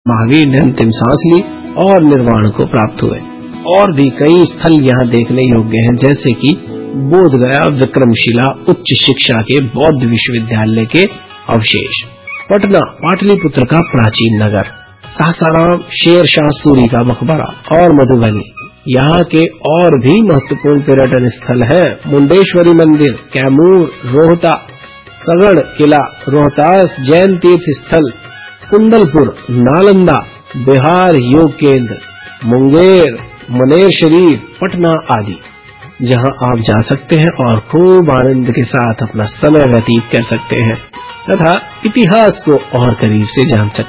महावीर ने अंतिम सांस ली और निर्वाण को प्राप्त हुए। और भी कई स्थल यहाँ देखने योग्य हैं, जैसे कि बोधगया विक्रमशिला उच्च शिक्षा के बौद्ध विश्वविद्यालय के अवशेष, पटना पाटलिपुत्र का प्राचीन नगर, सासाराम शेरशाह सूरी का मकबरा और मधुबनी। यहाँ के और भी महत्वपूर्ण पर्यटन स्थल हैं: मुंडेश्वरी मंदिर, कैमूर, रोहता, सगड़ किला, रोहतास जैन तीर्थ स्थल, कुंडलपुर, नालंदा बिहार योग केंद्र, मुंगेर, मनेर शरीफ, पटना आदि, जहां आप जा सकते हैं और खूब आनंद के साथ अपना समय व्यतीत कर सकते हैं तथा इतिहास को और करीब से जान सकते हैं।